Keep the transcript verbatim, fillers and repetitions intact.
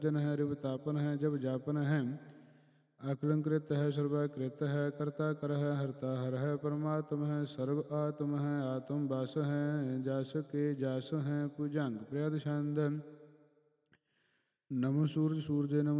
जन है रिवतापन है जब जापन है आकलंकृत है सर्वकृत है कर्ता कर है हरता हर है परमात्म है सर्व आत्म है आत्म बास है जास के जास है पूजंग प्रयद छंद नमो सूरज सूरज नमो